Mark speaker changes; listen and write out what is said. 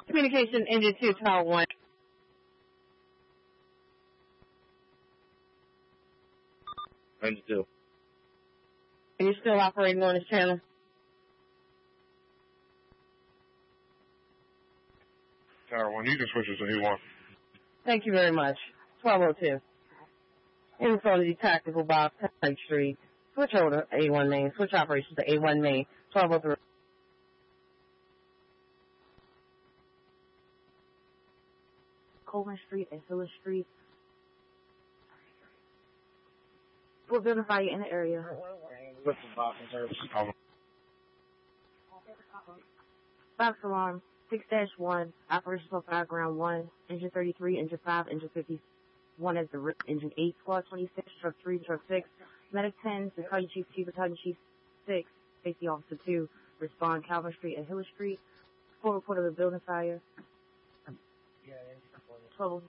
Speaker 1: Communication engine 2, tower 1.
Speaker 2: Engine 2.
Speaker 1: Are you still operating on this channel?
Speaker 3: Tower 1, you can switch it to A1.
Speaker 1: Thank you very much. 1202. Info to the tactical box, Pike Street. Switch over to A1 main. Switch operations to A1 main. 1203.
Speaker 4: Coleman Street and Hillis Street. We'll identify you in the area.
Speaker 2: Listen, box and service.
Speaker 4: Box alarm 6-1. Operations on Fireground 1. Engine 33, Engine 5, Engine 51 as the RIP. Engine 8, Squad 26, Truck 3, Truck 6. Medic 10, Battalion Chief 2, Battalion Chief 6, Safety Officer 2. Respond Calvin Street and Hillis Street. Full report of the building fire. 12